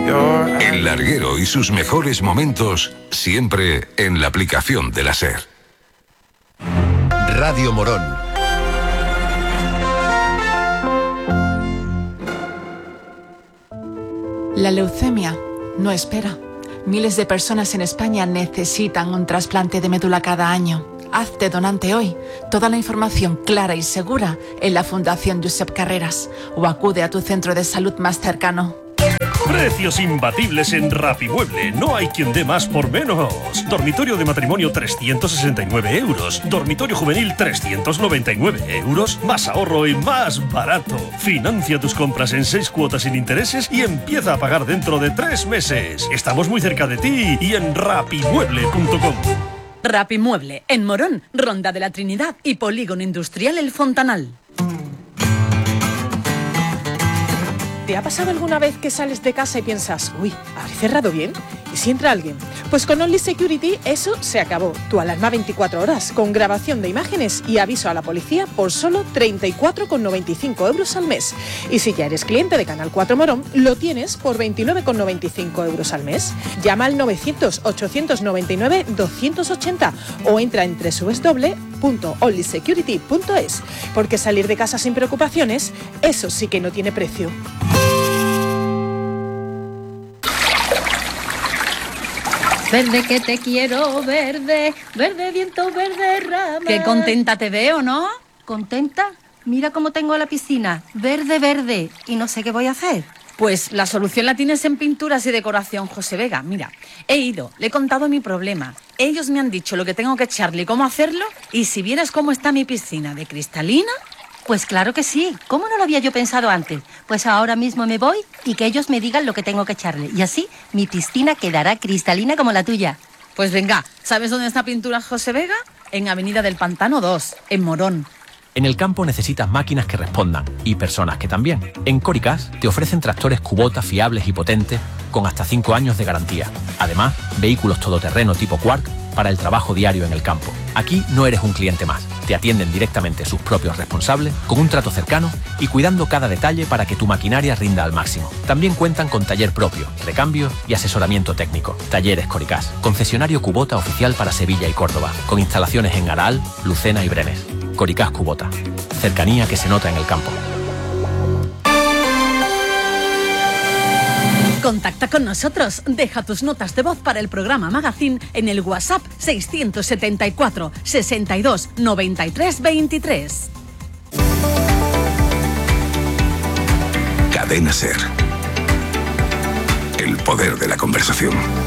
El larguero y sus mejores momentos siempre en la aplicación de la SER. Radio Morón. La leucemia no espera. Miles de personas en España necesitan un trasplante de médula cada año. Hazte donante hoy. Toda la información clara y segura en la Fundación Josep Carreras o acude a tu centro de salud más cercano. Precios imbatibles en Rapimueble. No hay quien dé más por menos. Dormitorio de matrimonio 369 euros. Dormitorio juvenil 399 euros. Más ahorro y más barato. Financia tus compras en 6 cuotas sin intereses y empieza a pagar dentro de 3 meses. Estamos muy cerca de ti y en rapimueble.com. Rapimueble, en Morón, Ronda de la Trinidad y Polígono Industrial El Fontanal. ¿Te ha pasado alguna vez que sales de casa y piensas, uy, ¿habré cerrado bien? ¿Y si entra alguien? Pues con Only Security eso se acabó. Tu alarma 24 horas, con grabación de imágenes y aviso a la policía por solo 34,95 euros al mes. Y si ya eres cliente de Canal 4 Morón, lo tienes por 29,95 euros al mes. Llama al 900-899-280 o entra en www.onlysecurity.es, porque salir de casa sin preocupaciones, eso sí que no tiene precio. Verde que te quiero, verde, verde viento, verde rama. Qué contenta te veo, ¿no? ¿Contenta? Mira cómo tengo la piscina, verde, verde, y no sé qué voy a hacer. Pues la solución la tienes en Pinturas y Decoración José Vega. Mira, he ido, le he contado mi problema. Ellos me han dicho lo que tengo que echarle y cómo hacerlo. Y si vieras cómo está mi piscina de cristalina... Pues claro que sí. ¿Cómo no lo había yo pensado antes? Pues ahora mismo me voy y que ellos me digan lo que tengo que echarle. Y así mi piscina quedará cristalina como la tuya. Pues venga, ¿sabes dónde está Pinturas José Vega? En Avenida del Pantano 2, en Morón. En el campo necesitas máquinas que respondan y personas que también. En Coricas te ofrecen tractores Kubota fiables y potentes con hasta 5 años de garantía. Además, vehículos todoterreno tipo Quark para el trabajo diario en el campo. Aquí no eres un cliente más. Te atienden directamente sus propios responsables, con un trato cercano y cuidando cada detalle para que tu maquinaria rinda al máximo. También cuentan con taller propio, recambio y asesoramiento técnico. Talleres Coricas, concesionario Kubota oficial para Sevilla y Córdoba, con instalaciones en Aral, Lucena y Brenes. Coricas Kubota, cercanía que se nota en el campo. Contacta con nosotros, deja tus notas de voz para el programa Magazine en el WhatsApp 674 62 93 23. Cadena SER. El poder de la conversación.